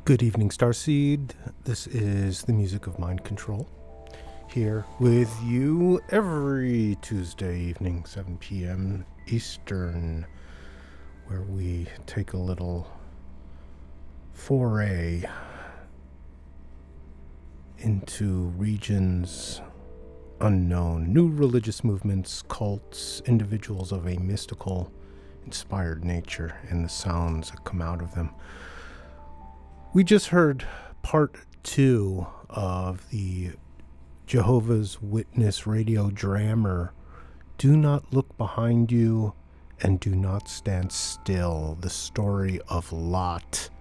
Good evening, Starseed. This is the music of Mind Control. Here with you every Tuesday evening, 7 p.m. Eastern, where we take a little foray into regions unknown, new religious movements, cults, individuals of a mystical, inspired nature, and the sounds that come out of them. We just heard part 2 of the Jehovah's Witness radio drammer, Do Not Look Behind You and Do Not Stand Still, the story of Lot.